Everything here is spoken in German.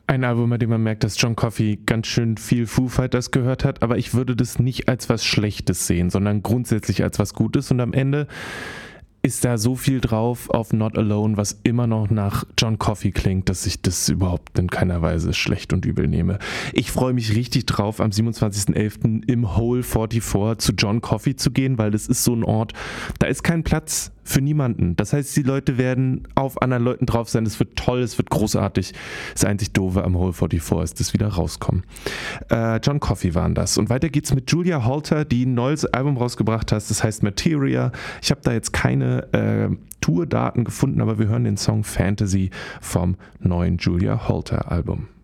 Ein Album, bei dem man merkt, dass John Coffey ganz schön viel Foo Fighters gehört hat, aber ich würde das nicht als was Schlechtes sehen, sondern grundsätzlich als was Gutes, und am Ende ist da so viel drauf auf Not Alone, was immer noch nach John Coffey klingt, dass ich das überhaupt in keiner Weise schlecht und übel nehme. Ich freue mich richtig drauf, am 27.11. im Hole 44 zu John Coffey zu gehen, weil das ist so ein Ort, da ist kein Platz für niemanden. Das heißt, die Leute werden auf anderen Leuten drauf sein. Es wird toll, es wird großartig. Das einzig Doofe am Hole 44 ist, dass wieder rauskommen. John Coffey waren das. Und weiter geht's mit Julia Holter, die ein neues Album rausgebracht hat. Das heißt Materia. Ich habe da jetzt keine Tourdaten gefunden, aber wir hören den Song Fantasy vom neuen Julia Holter Album.